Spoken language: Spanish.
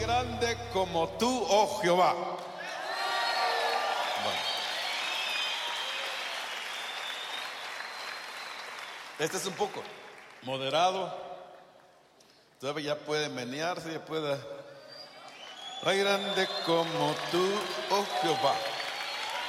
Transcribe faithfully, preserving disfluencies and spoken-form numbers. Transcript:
Grande como tú, oh Jehová. Bueno. Este es un poco moderado. Todavía ya puede menearse, ya puede. Ay, grande como tú, oh Jehová.